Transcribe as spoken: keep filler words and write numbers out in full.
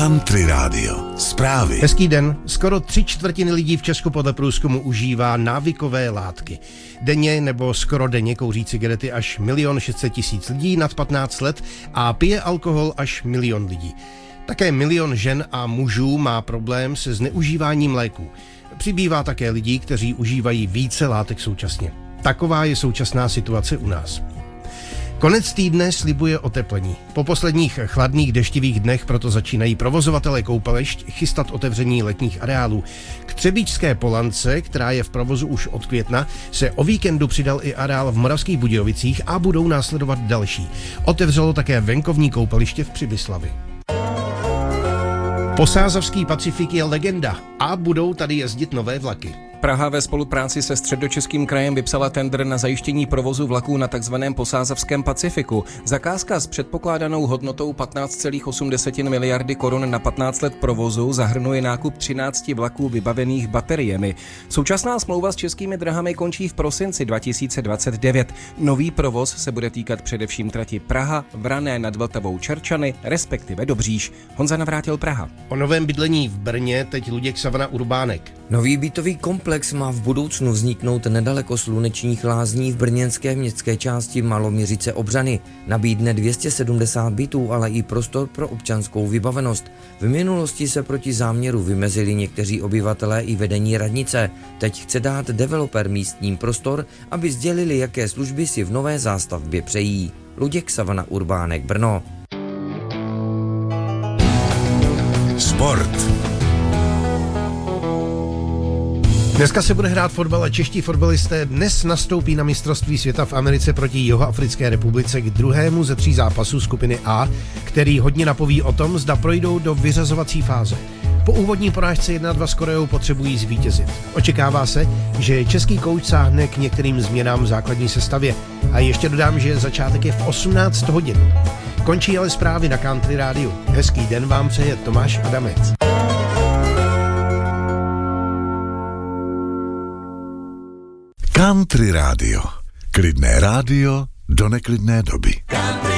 Country Radio. Zprávy. Hezký den. Skoro tři čtvrtiny lidí v Česku podle průzkumu užívá návykové látky. Denně nebo skoro denně kouří cigarety až milion šest set tisíc lidí nad patnáct let a pije alkohol až milion lidí. Také milion žen a mužů má problém se zneužíváním léků. Přibývá také lidí, kteří užívají více látek současně. Taková je současná situace u nás. Konec týdne slibuje oteplení. Po posledních chladných deštivých dnech proto začínají provozovatelé koupališť chystat otevření letních areálů. K Třebíčské Polance, která je v provozu už od května, se o víkendu přidal i areál v Moravských Budějovicích a budou následovat další. Otevřelo také venkovní koupaliště v Přibyslavi. Posázavský Pacifik je legenda a budou tady jezdit nové vlaky. Praha ve spolupráci se Středočeským krajem vypsala tendr na zajištění provozu vlaků na tzv. Posázavském Pacifiku. Zakázka s předpokládanou hodnotou patnáct celá osm miliardy korun na patnáct let provozu zahrnuje nákup třinácti vlaků vybavených bateriemi. Současná smlouva s Českými dráhami končí v prosinci dva tisíce dvacet devět. Nový provoz se bude týkat především trati Praha, Vrané nad Vltavou, Čerčany, respektive Dobříš. Honza Navrátil, Praha. O novém bydlení v Brně teď Luděk Savana Urbánek. Nový bytový komplex má v budoucnu vzniknout nedaleko Slunečních lázní v brněnské městské části Maloměřice Obřany. Nabídne dvě stě sedmdesát bytů, ale i prostor pro občanskou vybavenost. V minulosti se proti záměru vymezili někteří obyvatelé i vedení radnice. Teď chce dát developer místním prostor, aby sdělili, jaké služby si v nové zástavbě přejí. Luděk Savana Urbánek, Brno. Sport. Dneska se bude hrát fotbal a čeští fotbalisté dnes nastoupí na mistrovství světa v Americe proti Jihoafrické republice k druhému ze tří zápasů skupiny A, který hodně napoví o tom, zda projdou do vyřazovací fáze. Po úvodní porážce jedna dva s Koreou potřebují zvítězit. Očekává se, že český kouč sáhne k některým změnám v základní sestavě. A ještě dodám, že začátek je v osmnáct hodin. Končí ale zprávy na Country Rádiu. Hezký den vám přeje Tomáš Adamec. Country Radio. Klidné rádio do neklidné doby.